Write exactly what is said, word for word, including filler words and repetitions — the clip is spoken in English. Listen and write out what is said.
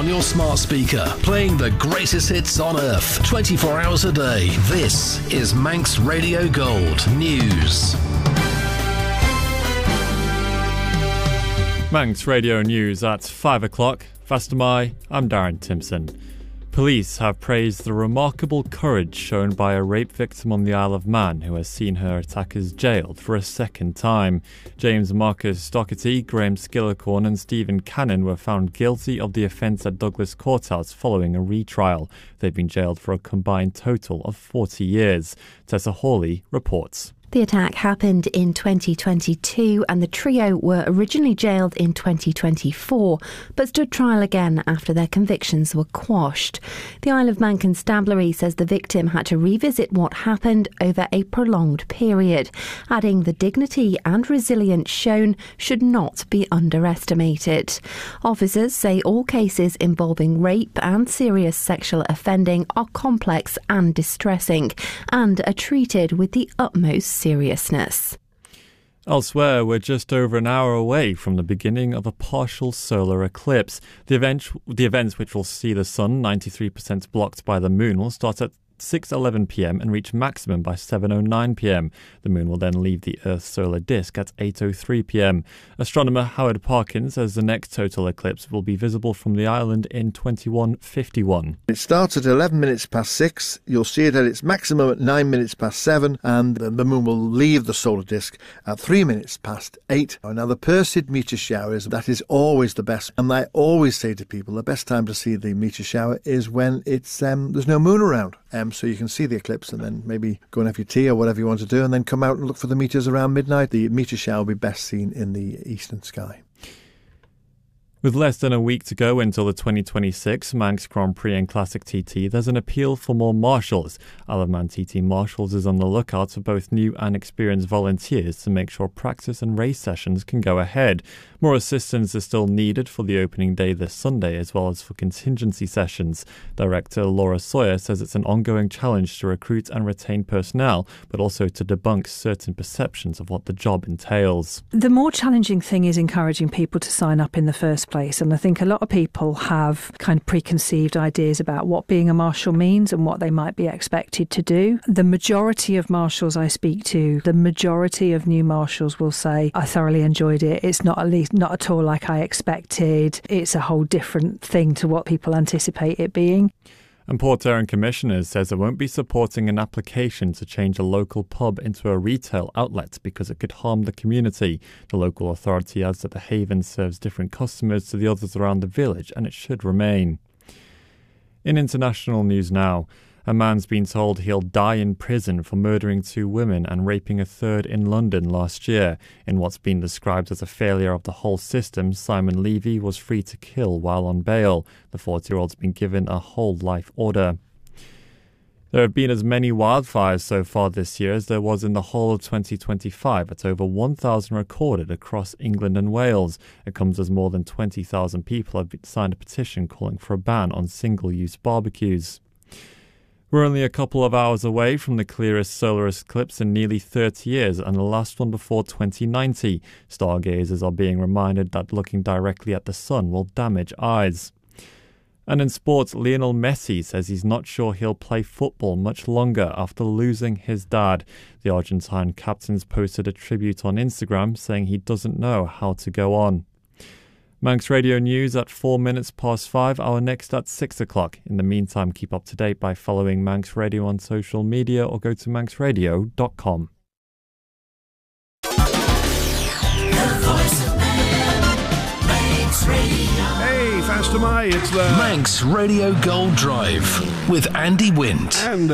on your smart speaker, playing the greatest hits on earth, twenty-four hours a day. This is Manx Radio Gold News. Manx Radio News at five o'clock. Fastamai, I'm Darren Timpson. Police have praised the remarkable courage shown by a rape victim on the Isle of Man who has seen her attackers jailed for a second time. James Marcus Doherty, Graham Skillicorn and Stephen Cannon were found guilty of the offence at Douglas Courthouse following a retrial. They've been jailed for a combined total of forty years. Tessa Hawley reports. The attack happened in twenty twenty-two and the trio were originally jailed in twenty twenty-four but stood trial again after their convictions were quashed. The Isle of Man Constabulary says the victim had to revisit what happened over a prolonged period, adding the dignity and resilience shown should not be underestimated. Officers say all cases involving rape and serious sexual offending are complex and distressing and are treated with the utmost seriousness. Elsewhere, we're just over an hour away from the beginning of a partial solar eclipse. The event, the event which will see the sun ninety-three percent blocked by the moon, will start at six eleven p m and reach maximum by seven oh nine p m. The moon will then leave the Earth's solar disk at eight oh three p m. Astronomer Howard Parkin says the next total eclipse will be visible from the island in twenty-one fifty-one. It starts at eleven minutes past six. You'll see it at its maximum at nine minutes past seven, and the moon will leave the solar disk at three minutes past eight. Now, the Perseid meteor showers, that is always the best. And I always say to people, the best time to see the meteor shower is when it's um, there's no moon around. Um, so you can see the eclipse and then maybe go and have your tea or whatever you want to do, and then come out and look for the meteors around midnight. The meteor shower will be best seen in the eastern sky. With less than a week to go until the twenty twenty-six Manx Grand Prix and Classic T T, there's an appeal for more marshals. Isle of Man T T Marshals is on the lookout for both new and experienced volunteers to make sure practice and race sessions can go ahead. More assistance is still needed for the opening day this Sunday, as well as for contingency sessions. Director Laura Sawyer says it's an ongoing challenge to recruit and retain personnel, but also to debunk certain perceptions of what the job entails. The more challenging thing is encouraging people to sign up in the first place, and I think a lot of people have kind of preconceived ideas about what being a marshal means and what they might be expected to do. The majority of marshals I speak to, the majority of new marshals will say, I thoroughly enjoyed it. It's not at least not at all like I expected. It's a whole different thing to what people anticipate it being. And Port Erin's Commissioner says it won't be supporting an application to change a local pub into a retail outlet because it could harm the community. The local authority adds that the Haven serves different customers to the others around the village, and it should remain. In international news now, a man's been told he'll die in prison for murdering two women and raping a third in London last year. In what's been described as a failure of the whole system, Simon Levy was free to kill while on bail. The forty-year-old's been given a whole life order. There have been as many wildfires so far this year as there was in the whole of twenty twenty-five, at over one thousand recorded across England and Wales. It comes as more than twenty thousand people have signed a petition calling for a ban on single-use barbecues. We're only a couple of hours away from the clearest solar eclipse in nearly thirty years and the last one before twenty ninety. Stargazers are being reminded that looking directly at the sun will damage eyes. And in sports, Lionel Messi says he's not sure he'll play football much longer after losing his dad. The Argentine captain's posted a tribute on Instagram saying he doesn't know how to go on. Manx Radio News at four minutes past five, our next at six o'clock. In the meantime, keep up to date by following Manx Radio on social media or go to manx radio dot com. Hey, Fastamai, it's the Manx Radio Gold Drive with Andy Wint. And